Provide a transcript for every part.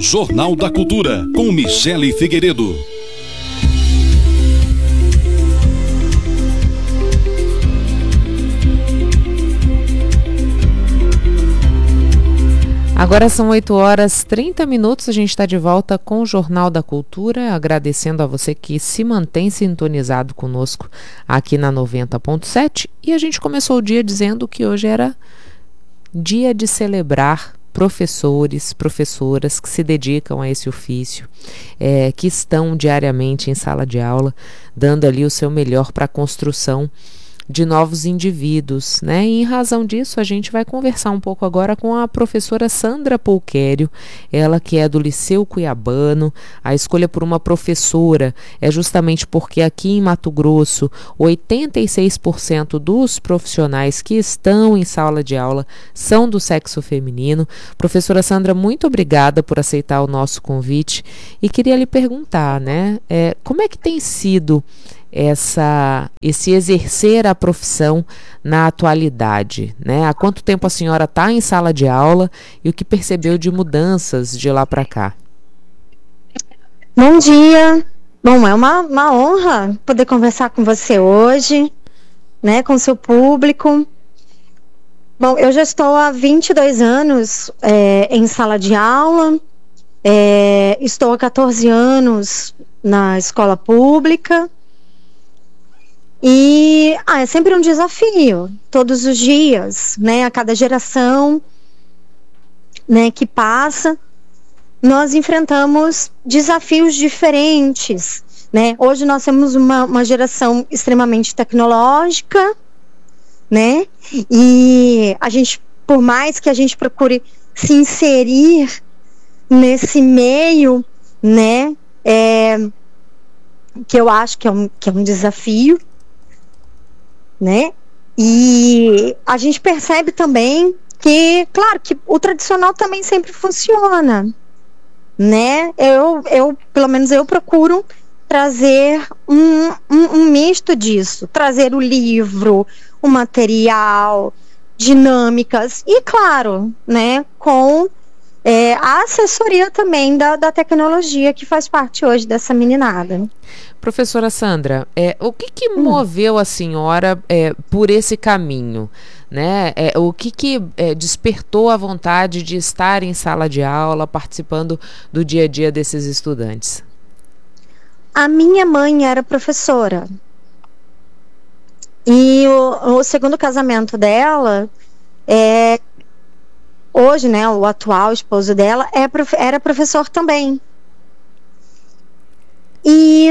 Jornal da Cultura, com Michele Figueiredo. Agora são 8h30, a gente está de volta com o Jornal da Cultura, agradecendo a você que se mantém sintonizado conosco aqui na 90.7, e a gente começou o dia dizendo que hoje era dia de celebrar professores, professoras que se dedicam a esse ofício, que estão diariamente em sala de aula, dando ali o seu melhor para a construção de novos indivíduos, né? E em razão disso, a gente vai conversar um pouco agora com a professora Sandra Polquério, ela que é do Liceu Cuiabano. A escolha por uma professora é justamente porque aqui em Mato Grosso, 86% dos profissionais que estão em sala de aula são do sexo feminino. Professora Sandra, muito obrigada por aceitar o nosso convite e queria lhe perguntar, né? Como é que tem sido esse exercer a profissão na atualidade, né? Há quanto tempo a senhora está em sala de aula e o que percebeu de mudanças de lá para cá? Bom dia. Bom, é uma honra poder conversar com você hoje, né, com o seu público. Bom, eu já estou há 22 anos em sala de aula, estou há 14 anos na escola pública. E é sempre um desafio, todos os dias, né? A cada geração, né, que passa, nós enfrentamos desafios diferentes, né? Hoje nós temos uma geração extremamente tecnológica, né? E a gente, por mais que a gente procure se inserir nesse meio, né? Que eu acho que é um desafio, né? E a gente percebe também que, claro, que o tradicional também sempre funciona, né? Pelo menos eu procuro trazer um misto disso, trazer o livro, o material, dinâmicas e, claro, né, com a assessoria também da tecnologia que faz parte hoje dessa meninada. Professora Sandra, o que moveu a senhora por esse caminho, né? O que despertou a vontade de estar em sala de aula, participando do dia a dia desses estudantes? A minha mãe era professora. E o segundo casamento dela, hoje, né, o atual esposo dela, era professor também. E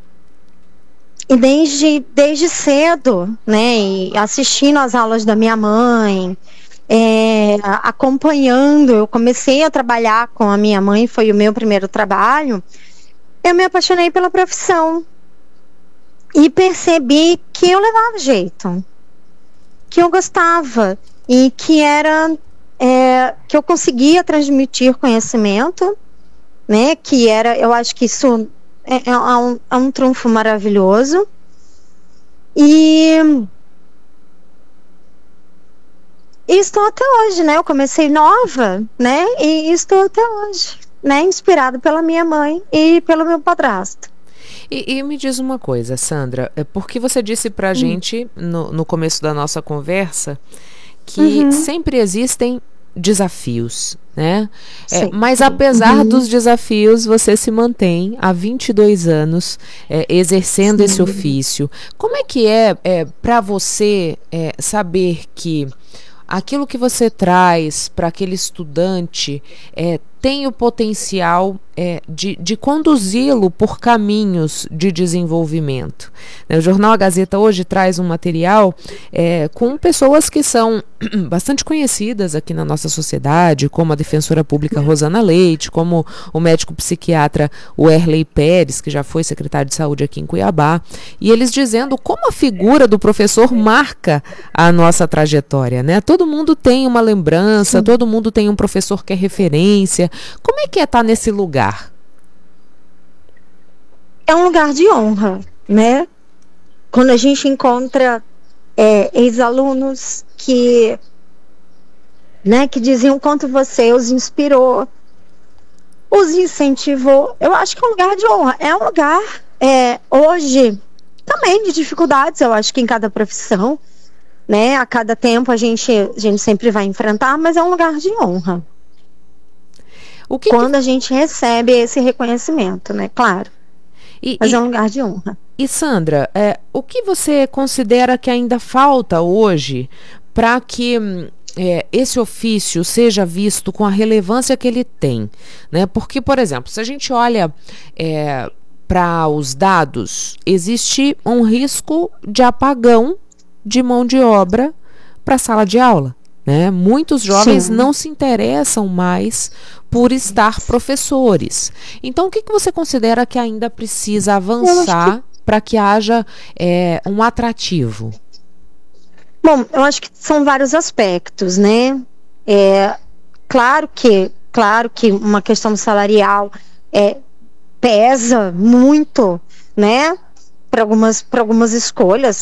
desde cedo, né, e assistindo às aulas da minha mãe, acompanhando, eu comecei a trabalhar com a minha mãe, foi o meu primeiro trabalho, eu me apaixonei pela profissão e percebi que eu levava jeito, que eu gostava e que que eu conseguia transmitir conhecimento, né, eu acho que isso é um trunfo maravilhoso. E estou até hoje, né? Eu comecei nova, né? E estou até hoje, né? Inspirada pela minha mãe e pelo meu padrasto. E me diz uma coisa, Sandra, porque você disse pra gente no começo da nossa conversa que sempre existem desafios, né? Mas apesar dos desafios, você se mantém há 22 anos exercendo esse ofício. Como é que para você saber que aquilo que você traz para aquele estudante tem o potencial de conduzi-lo por caminhos de desenvolvimento? O Jornal A Gazeta hoje traz um material com pessoas que são bastante conhecidas aqui na nossa sociedade, como a defensora pública Rosana Leite, como o médico psiquiatra Werley Pérez, que já foi secretário de saúde aqui em Cuiabá, e eles dizendo como a figura do professor marca a nossa trajetória, né? Todo mundo tem uma lembrança, todo mundo tem um professor que é referência. Como é que estar nesse lugar? É um lugar de honra, né? Quando a gente encontra ex-alunos que, né, que diziam quanto você os inspirou, os incentivou. Eu acho que é um lugar de honra. É um lugar, hoje, também de dificuldades, eu acho que em cada profissão, né? A cada tempo a gente sempre vai enfrentar, mas é um lugar de honra. Quando a gente recebe esse reconhecimento, né? Claro. Mas é um lugar de honra. E Sandra, o que você considera que ainda falta hoje para que esse ofício seja visto com a relevância que ele tem, né? Porque, por exemplo, se a gente olha para os dados, existe um risco de apagão de mão de obra para a sala de aula, né? Muitos jovens Sim. não se interessam mais por estar professores. Então, o que você considera que ainda precisa avançar para que haja um atrativo? Bom, eu acho que são vários aspectos, né? Claro que uma questão salarial pesa muito, né? Para algumas escolhas.